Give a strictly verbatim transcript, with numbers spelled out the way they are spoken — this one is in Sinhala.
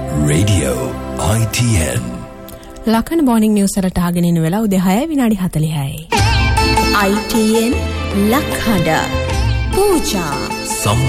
Radio I T N. ලකන morning news වලට ආගෙන ඉන්න වෙලාව උදේ හය විනාඩි හතළිහයි. I T N ලක්හඬ පූජා